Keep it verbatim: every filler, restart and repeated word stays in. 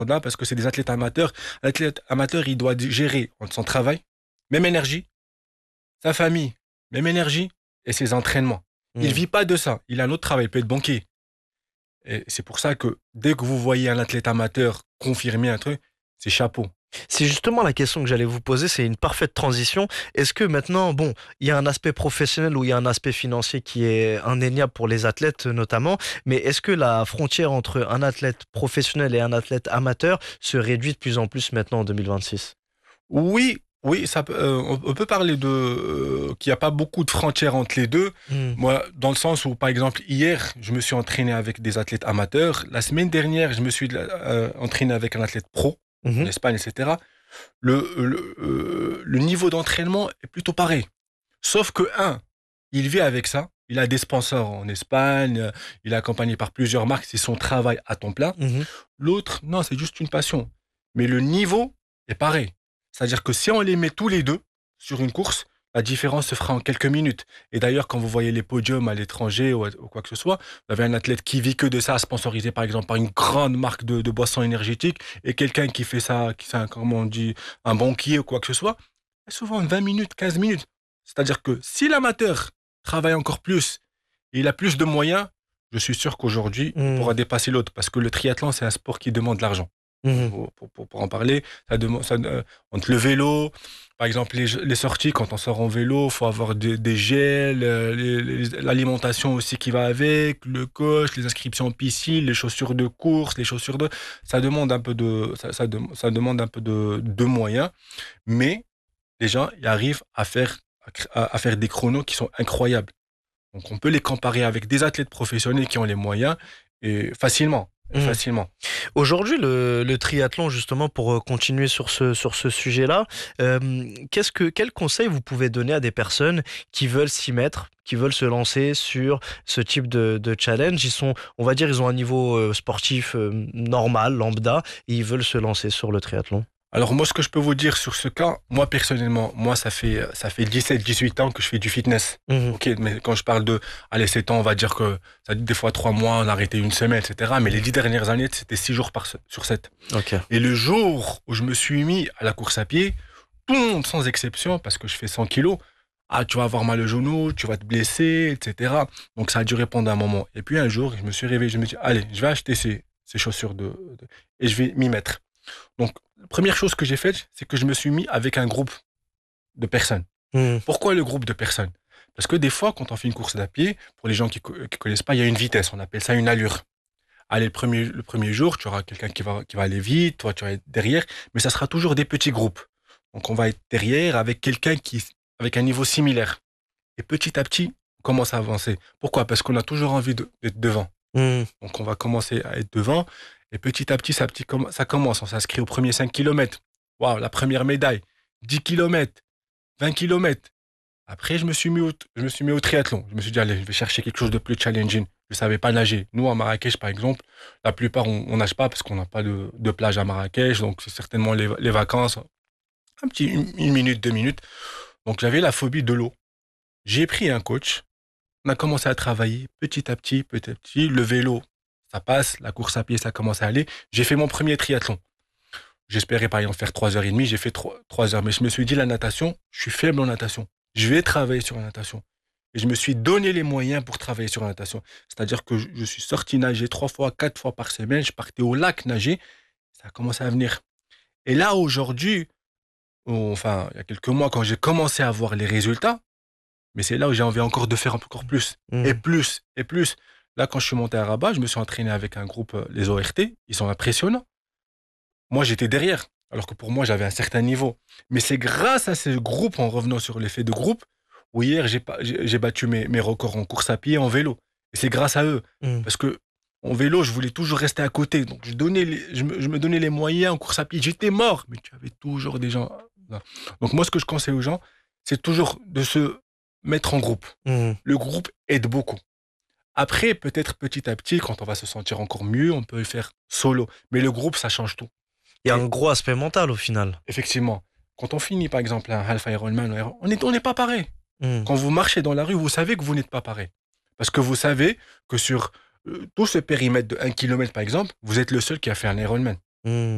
là parce que c'est des athlètes amateurs. L'athlète amateur, il doit gérer entre son travail, même énergie, sa famille, même énergie, et ses entraînements. Il ne Mmh. vit pas de ça. Il a un autre travail, il peut être banquier. Et c'est pour ça que dès que vous voyez un athlète amateur confirmer un truc, c'est chapeau. C'est justement la question que j'allais vous poser, c'est une parfaite transition. Est-ce que maintenant, bon, il y a un aspect professionnel ou il y a un aspect financier qui est indéniable pour les athlètes notamment, mais est-ce que la frontière entre un athlète professionnel et un athlète amateur se réduit de plus en plus maintenant en deux mille vingt-six? Oui, oui, ça peut, euh, on on peut parler de euh, qu'il n'y a pas beaucoup de frontières entre les deux. Mmh. Moi, dans le sens où, par exemple, hier, je me suis entraîné avec des athlètes amateurs. La semaine dernière, je me suis euh, entraîné avec un athlète pro en Mmh. Espagne, et cetera. Le, le, euh, le niveau d'entraînement est plutôt pareil. Sauf que, un, il vit avec ça. Il a des sponsors en Espagne. euh, Il est accompagné par plusieurs marques. C'est son travail à temps plein. Mmh. L'autre, non, c'est juste une passion. Mais le niveau est pareil. C'est-à-dire que si on les met tous les deux sur une course, la différence se fera en quelques minutes. Et d'ailleurs, quand vous voyez les podiums à l'étranger ou, ou quoi que ce soit, vous avez un athlète qui vit que de ça, sponsorisé par exemple par une grande marque de, de boissons énergétiques, et quelqu'un qui fait ça, qui c'est un, comment on dit, un banquier ou quoi que ce soit, souvent vingt minutes, quinze minutes. C'est-à-dire que si l'amateur travaille encore plus et il a plus de moyens, je suis sûr qu'aujourd'hui, il Mmh. pourra dépasser l'autre. Parce que le triathlon, c'est un sport qui demande de l'argent. Mmh. Pour, pour- pour- pour en parler, ça demande, ça, euh, entre le vélo, par exemple, les, les sorties, quand on sort en vélo, il faut avoir des, des gels, euh, les- les- l'alimentation aussi qui va avec, le coach, les inscriptions en piscine, les chaussures de course, les chaussures de... Ça demande un peu de, ça, ça dem- ça demande un peu de, de moyens, mais les gens ils arrivent à faire, à, cr- à- à faire des chronos qui sont incroyables. Donc, on peut les comparer avec des athlètes professionnels qui ont les moyens et facilement, Mmh. facilement. Aujourd'hui, le, le triathlon, justement, pour euh, continuer sur ce, sur ce sujet-là, euh, qu'est-ce que, quels conseils vous pouvez donner à des personnes qui veulent s'y mettre, qui veulent se lancer sur ce type de, de challenge? Ils sont, on va dire, ils ont un niveau euh, sportif euh, normal, lambda, et ils veulent se lancer sur le triathlon. Alors moi, ce que je peux vous dire sur ce cas, moi personnellement, moi ça fait ça fait dix-sept, dix-huit ans que je fais du fitness. Mhm. Ok, mais quand je parle de, allez, sept ans, on va dire que ça dit des fois trois mois, on a arrêté une semaine, et cetera. Mais les Mhm. dix dernières années, c'était six jours par se- sur sept. Ok. Et le jour où je me suis mis à la course à pied, tout le monde sans exception, parce que je fais cent kilos, ah, tu vas avoir mal au genou, tu vas te blesser, et cetera. Donc ça a duré pendant un moment. Et puis un jour, je me suis réveillé, je me dis, allez, je vais acheter ces, ces chaussures de, de- et je vais m'y mettre. Donc, la première chose que j'ai faite, c'est que je me suis mis avec un groupe de personnes. Mhm. Pourquoi le groupe de personnes? Parce que des fois, quand on fait une course à pied, pour les gens qui ne connaissent pas, il y a une vitesse, on appelle ça une allure. Allez, le premier, le premier jour, tu auras quelqu'un qui va, qui va aller vite, toi, tu vas être derrière, mais ça sera toujours des petits groupes. Donc, on va être derrière avec quelqu'un qui, avec un niveau similaire. Et petit à petit, on commence à avancer. Pourquoi? Parce qu'on a toujours envie de- d'être devant. Mhm. Donc, on va commencer à être devant. Et petit à petit, ça, petit, comm- ça commence. On s'inscrit aux premiers cinq kilomètres. Waouh, la première médaille. dix kilomètres, vingt kilomètres. Après, je me suis mis au, je me suis mis au triathlon. Je me suis dit, allez, je vais chercher quelque chose de plus challenging. Je ne savais pas nager. Nous, à Marrakech, par exemple, la plupart, on, on nage pas parce qu'on n'a pas de, de plage à Marrakech. Donc, c'est certainement les, les vacances. Un petit, une, une minute, deux minutes. Donc, j'avais la phobie de l'eau. J'ai pris un coach. On a commencé à travailler petit à petit, petit à petit. Le vélo, ça passe. La course à pied, ça commence à aller. J'ai fait mon premier triathlon. J'espérais par exemple faire trois heures trente, j'ai fait trois heures. Mais je me suis dit, la natation, je suis faible en natation. Je vais travailler sur la natation. Et je me suis donné les moyens pour travailler sur la natation. C'est-à-dire que je, je suis sorti nager trois fois, quatre fois par semaine. Je partais au lac nager. Ça a commencé à venir. Et là, aujourd'hui, enfin, il y a quelques mois, quand j'ai commencé à voir les résultats, mais c'est là où j'ai envie encore de faire encore plus, et Mhm. plus, et plus. Là, quand je suis monté à Rabat, je me suis entraîné avec un groupe, euh, les O R T. Ils sont impressionnants. Moi, j'étais derrière, alors que pour moi, j'avais un certain niveau. Mais c'est grâce à ce groupe, en revenant sur l'effet de groupe, où hier, j'ai pas- j'ai j'ai battu mes, mes records en course à pied et en vélo. Et c'est grâce à eux. Mhm. Parce que en vélo, je voulais toujours rester à côté. Donc, je, donnais les- je, me, je me donnais les moyens en course à pied. J'étais mort, mais tu avais toujours des gens. Là. Donc, moi, ce que je conseille aux gens, c'est toujours de se mettre en groupe. Mhm. Le groupe aide beaucoup. Après, peut-être petit à petit, quand on va se sentir encore mieux, on peut le faire solo. Mais le groupe, ça change tout. Il y a Et un gros aspect mental au final. effectivement, quand on finit par exemple un half Ironman, on n'est on n'est pas pareil. Mhm. Quand vous marchez dans la rue, vous savez que vous n'êtes pas pareil. Parce que vous savez que sur euh, tout ce périmètre de un kilomètre par exemple, vous êtes le seul qui a fait un Ironman. Mhm.